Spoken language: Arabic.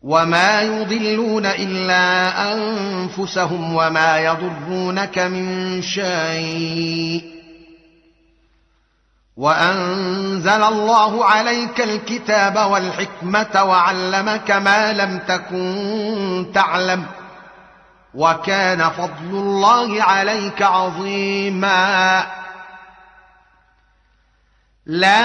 وما يضلون إلا أنفسهم وما يضرونك من شيء وأنزل الله عليك الكتاب والحكمة وعلمك ما لم تكن تعلم وكان فضل الله عليك عظيما. لا